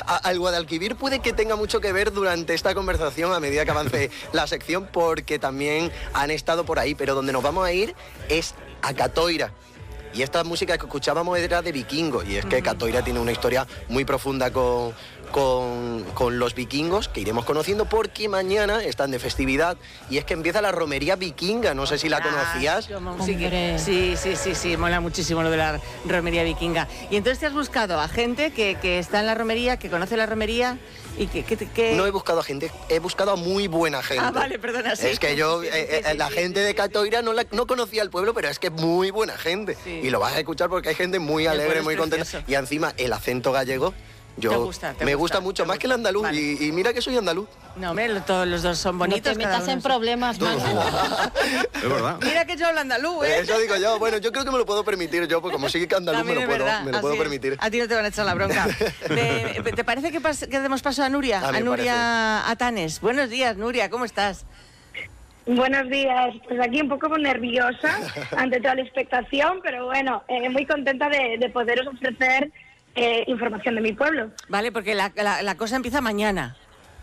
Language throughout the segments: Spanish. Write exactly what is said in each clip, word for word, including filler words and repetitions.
a, al Guadalquivir puede que tenga mucho que ver durante esta conversación a medida que avance la sección, porque también han estado por ahí, pero donde nos vamos a ir es a Catoira. Y esta música que escuchábamos era de vikingos, y es que Catoira tiene una historia muy profunda con, con, con los vikingos, que iremos conociendo porque mañana están de festividad, y es que empieza la romería vikinga, no sé si la conocías. Sí, sí, sí, sí, mola muchísimo lo de la romería vikinga. Y entonces te has buscado a gente que, que está en la romería, que conoce la romería... ¿Y que, que, que... No he buscado a gente, he buscado a muy buena gente. Ah, vale, perdona, sí. Es que yo, sí, sí, eh, sí, la sí, gente sí, de sí. Catoira no, la, no conocía al pueblo, pero es que muy buena gente. Sí. Y lo vas a escuchar porque hay gente muy alegre, muy contenta. Y encima el acento gallego, yo te gusta, te me gusta, gusta mucho, más gusta. que el andaluz. Vale. Y, y mira que soy andaluz. No, hombre, todos los dos son bonitos. No te metas en problemas, man. Es verdad. Mira que yo hablo andaluz, ¿eh? Eso digo yo. Bueno, yo creo que me lo puedo permitir yo, porque como soy andaluz me lo, puedo, me lo puedo es. permitir. A ti no te van a echar la bronca. ¿Te, ¿te parece que, pas, que demos paso a Nuria? A, a Nuria Atanes. Buenos días, Nuria, ¿cómo estás? Buenos días, pues aquí un poco nerviosa ante toda la expectación, pero bueno, eh, muy contenta de, de poderos ofrecer eh, información de mi pueblo. Vale, porque la, la, la cosa empieza mañana.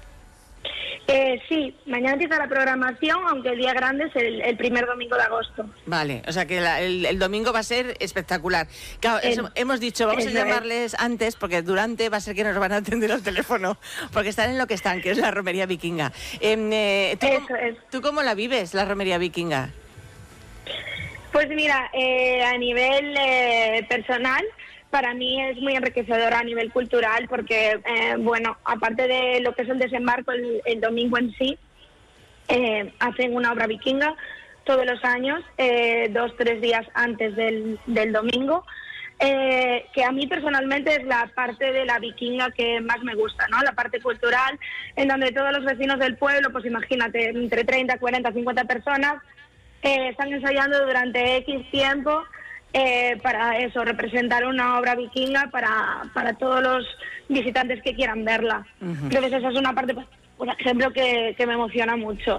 Eh, sí, mañana empieza la programación, aunque el día grande es el, el primer domingo de agosto. Vale, o sea que la, el, el domingo va a ser espectacular. Claro, El, eso, hemos dicho, vamos a eso llamarles es. antes, porque durante va a ser que nos van a atender al teléfono, porque están en lo que están, que es la romería vikinga. Eh, ¿tú, Eso cómo, es. ¿Tú cómo la vives, la romería vikinga? Pues mira, eh, a nivel eh, personal, para mí es muy enriquecedora a nivel cultural porque, eh, bueno, aparte de lo que es el desembarco el, el domingo en sí, eh, hacen una obra vikinga todos los años, eh, dos, tres días antes del, del domingo, eh, que a mí personalmente es la parte de la vikinga que más me gusta, ¿no? La parte cultural, en donde todos los vecinos del pueblo, pues imagínate, entre treinta, cuarenta, cincuenta personas, eh, están ensayando durante X tiempo, Eh, para eso, representar una obra vikinga para, para todos los visitantes que quieran verla. Uh-huh. Entonces esa es una parte, por ejemplo, que, que me emociona mucho.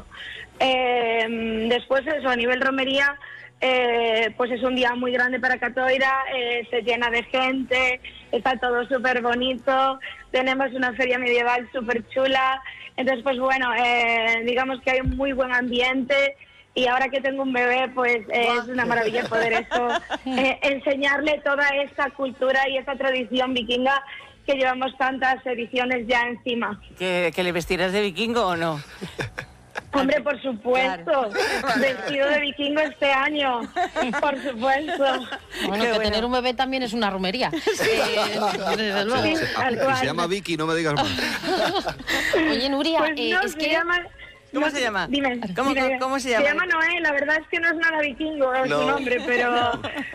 Eh, después eso, a nivel romería, eh, pues es un día muy grande para Catoira, eh, se llena de gente, está todo súper bonito, tenemos una feria medieval súper chula, entonces pues bueno, eh, digamos que hay un muy buen ambiente. Y ahora que tengo un bebé, pues eh, es una maravilla poder eso, eh, enseñarle toda esta cultura y esta tradición vikinga que llevamos tantas ediciones ya encima. ¿Que, que le vestirás de vikingo o no? Hombre, por supuesto, claro. Vestido de vikingo este año, por supuesto. Bueno, que bueno. Tener un bebé también es una romería. Sí. Eh, desde luego. Sí, se, se llama Vicky, no me digas más. Oye, Nuria, pues eh, no, es se que... llama... ¿Cómo no, se llama? Dime. ¿Cómo, dime. ¿cómo, ¿Cómo se llama? Se llama Noé, la verdad es que no es nada vikingo, es no. su nombre, pero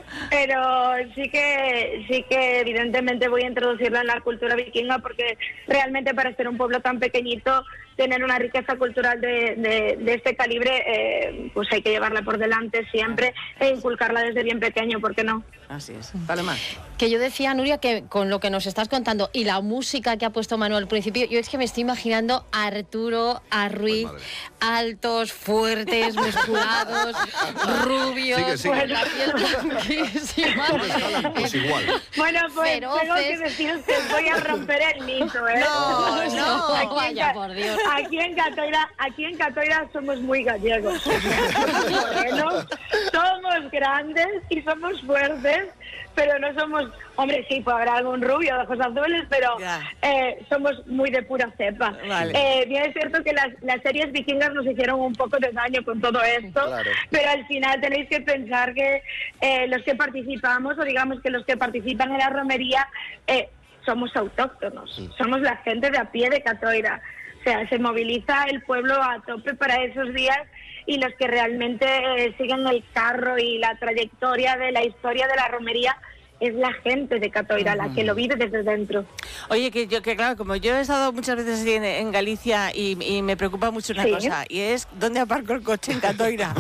pero sí que sí que evidentemente voy a introducirlo en la cultura vikinga porque realmente para ser un pueblo tan pequeñito, tener una riqueza cultural de, de, de este calibre, eh, pues hay que llevarla por delante siempre e inculcarla desde bien pequeño, ¿por qué no? Así es. Paloma. Que yo decía, Nuria, que con lo que nos estás contando y la música que ha puesto Manuel al principio, yo es que me estoy imaginando a Arturo, a Ruiz, pues altos, fuertes, musculados, rubios, sigue, sigue. Pues la piel blanquísima. Pues igual. Bueno, pues Feroces. tengo que decir que voy a romper el mito, ¿eh? No, no, aquí vaya, en, por Dios. Aquí en Catoira, aquí en Catoira somos muy gallegos. Somos morenos, somos grandes y somos fuertes, pero no somos, hombre, sí, puede haber algún rubio de ojos azules, pero eh, somos muy de pura cepa. Vale. Eh, bien es cierto que las, las series vikingas nos hicieron un poco de daño con todo esto, claro. Pero al final tenéis que pensar que eh, los que participamos, o digamos que los que participan en la romería, eh, somos autóctonos, sí. Somos la gente de a pie de Catoira. O sea, se moviliza el pueblo a tope para esos días y los que realmente eh, siguen el carro y la trayectoria de la historia de la romería es la gente de Catoira, uh-huh. La que lo vive desde dentro. Oye, que yo que claro, como yo he estado muchas veces en, en Galicia y, y me preocupa mucho una ¿Sí? cosa, y es ¿dónde aparco el coche en Catoira?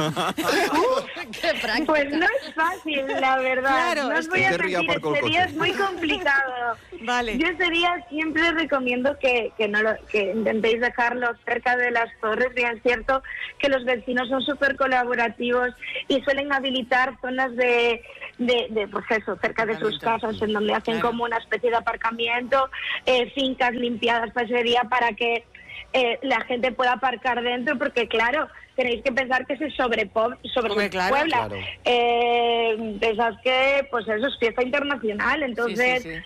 ¡Qué práctica! Pues no es fácil, la verdad. Claro, no os voy a mentir, este día es muy complicado. Vale. Yo ese día siempre recomiendo que, que, no lo, que intentéis dejarlo cerca de las torres. Bien es cierto que los vecinos son súper colaborativos y suelen habilitar zonas de, de, de, pues eso, cerca de de sus casas, en donde hacen claro. como una especie de aparcamiento, eh, fincas limpiadas para ese día para que eh, la gente pueda aparcar dentro, porque claro, tenéis que pensar que se sobrepuebla, sobre claro, claro. eh, pensás que pues eso es fiesta internacional, entonces... Sí, sí, sí.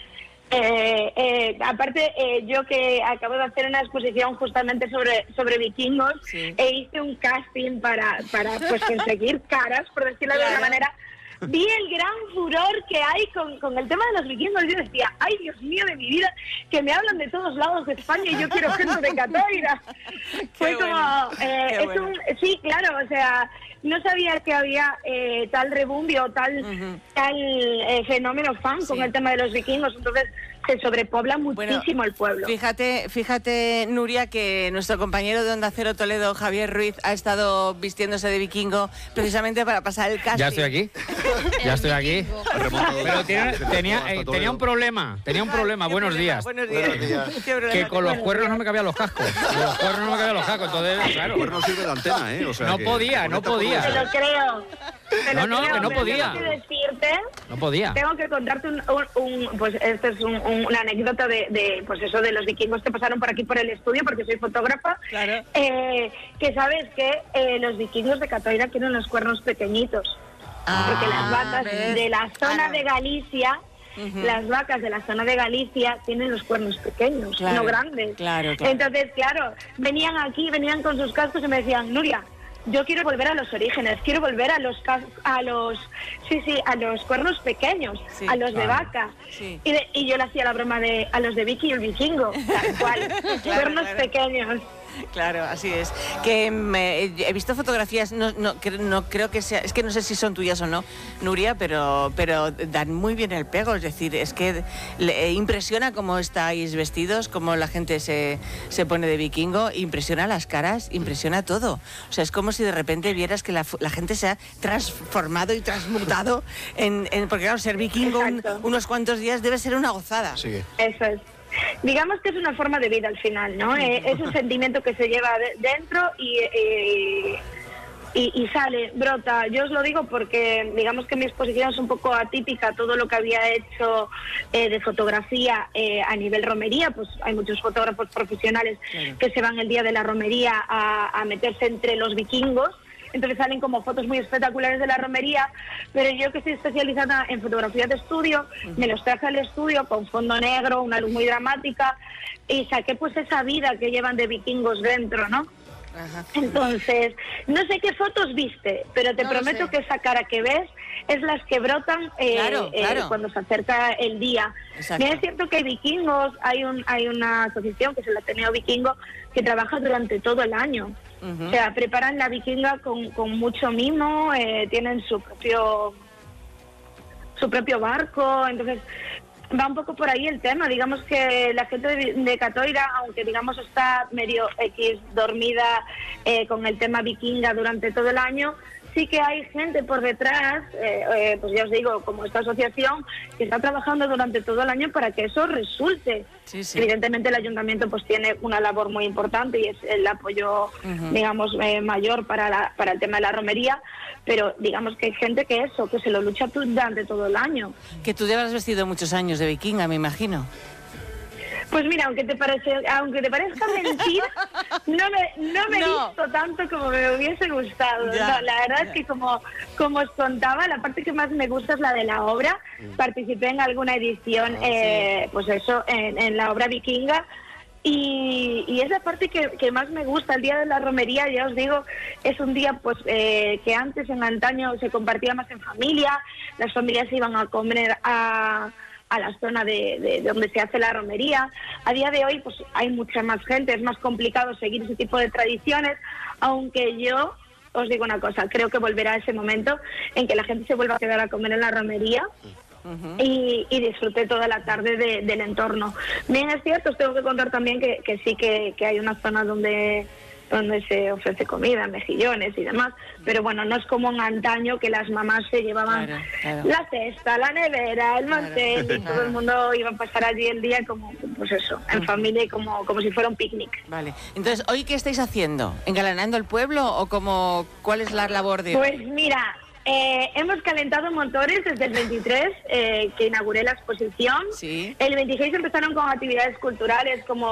Eh, eh, aparte, eh, yo que acabo de hacer una exposición justamente sobre sobre vikingos, sí. e hice un casting para, para pues conseguir caras, por decirlo claro. de alguna manera. Vi el gran furor que hay con, con el tema de los vikingos. Yo decía, ay, Dios mío de mi vida, que me hablan de todos lados de España y yo quiero gente de Catoira. Fue bueno, como, eh, es bueno. un, sí, claro, o sea, no sabía que había eh, tal rebumbio, tal, uh-huh. tal eh, fenómeno fan sí. con el tema de los vikingos, entonces se sobrepobla muchísimo bueno, el pueblo. Fíjate, fíjate, Nuria, que nuestro compañero de Onda Cero Toledo, Javier Ruiz, ha estado vistiéndose de vikingo precisamente para pasar el casting. Ya estoy aquí, ya estoy aquí. Pero tenía, tenía, eh, tenía un problema, tenía un problema. Buenos días. Buenos días. Buenos días. Que con los cuernos no me cabían los cascos. Con los cuernos no me cabían los cascos, entonces, claro. El cuerno sirve de antena, ¿eh? O sea, no podía, no podía. Te lo creo. Te no, no, creo, que no podía. Tengo que decirte, no podía. Tengo que contarte un, un, un pues esto es un, un, una anécdota de, de, pues eso, de los vikingos que pasaron por aquí por el estudio, porque soy fotógrafa. Claro. Eh, que sabes que eh, los vikingos de Catoira tienen los cuernos pequeñitos. Ah, porque las vacas ¿ves? de la zona claro. de Galicia, uh-huh. las vacas de la zona de Galicia tienen los cuernos pequeños, claro. no grandes. Claro, claro. Entonces, claro, venían aquí, venían con sus cascos y me decían, Nuria, yo quiero volver a los orígenes, quiero volver a los a los sí sí a los cuernos pequeños, sí, a los claro. de vaca. Sí. Y, de, y yo le hacía la broma de a los de Vicky y el vikingo, tal cual, claro, cuernos claro. pequeños. Claro, así es. Que me, he visto fotografías, no, no, no creo que sea, es que no sé si son tuyas o no, Nuria, pero, pero dan muy bien el pego, es decir, es que le, impresiona cómo estáis vestidos, cómo la gente se, se pone de vikingo, impresiona las caras, impresiona todo. O sea, es como si de repente vieras que la, la gente se ha transformado y transmutado, en, en porque claro, ser vikingo un, unos cuantos días debe ser una gozada. Sí. Eso es. Digamos que es una forma de vida al final, ¿no? Eh, es un sentimiento que se lleva de, dentro y, eh, y, y sale, brota. Yo os lo digo porque digamos que mi exposición es un poco atípica. Todo lo que había hecho eh, de fotografía eh, a nivel romería, pues hay muchos fotógrafos profesionales claro. que se van el día de la romería a, a meterse entre los vikingos. Entonces salen como fotos muy espectaculares de la romería, pero yo que estoy especializada en fotografía de estudio, uh-huh. me los traje al estudio con fondo negro, una luz muy dramática, y saqué pues esa vida que llevan de vikingos dentro, ¿no? Ajá. Entonces, no sé qué fotos viste, pero te no prometo que esa cara que ves es las que brotan eh, claro, claro. Eh, cuando se acerca el día. Bien, es cierto que hay vikingos, hay, un, hay una asociación que es el Ateneo Vikingo que trabaja durante todo el año. Uh-huh. O sea, preparan la vikinga con, con mucho mimo, eh, tienen su propio su propio barco, entonces va un poco por ahí el tema. Digamos que la gente de, de Catoira, aunque digamos está medio X dormida eh, con el tema vikinga durante todo el año, sí que hay gente por detrás, eh, eh, pues ya os digo, como esta asociación, que está trabajando durante todo el año para que eso resulte. Sí, sí. Evidentemente el ayuntamiento pues tiene una labor muy importante y es el apoyo, uh-huh. digamos, eh, mayor para, la, para el tema de la romería, pero digamos que hay gente que eso, que se lo lucha durante todo el año. Que tú llevas vestido muchos años de vikinga, me imagino. Pues mira, aunque te parece, aunque te parezca mentira, no me, no me he no. visto tanto como me hubiese gustado. No, la verdad ya. es que como, como os contaba, la parte que más me gusta es la de la obra. Mm. Participé en alguna edición, ah, eh, sí. pues eso, en, en la obra vikinga. Y, y es la parte que, que más me gusta. El día de la romería, ya os digo, es un día pues eh, que antes, en antaño, se compartía más en familia. Las familias se iban a comer a... a la zona de, de, de donde se hace la romería. A día de hoy pues hay mucha más gente, es más complicado seguir ese tipo de tradiciones, aunque yo os digo una cosa, creo que volverá ese momento en que la gente se vuelva a quedar a comer en la romería. Uh-huh. y, y disfruté toda la tarde de, del entorno. Bien, es cierto, os tengo que contar también que, que sí que, que hay una zona donde donde se ofrece comida, mejillones y demás, pero bueno, no es como en antaño que las mamás se llevaban claro, claro. la cesta, la nevera, el mantel, claro, y todo claro. el mundo iba a pasar allí el día como, pues eso, en uh-huh. familia y como, como si fuera un picnic. Vale, entonces, ¿hoy qué estáis haciendo? ¿Engalanando el pueblo o como, cuál es la labor de...? Pues mira, Eh, hemos calentado motores desde el veintitrés, eh, que inauguré la exposición. Sí. El veintiséis empezaron con actividades culturales como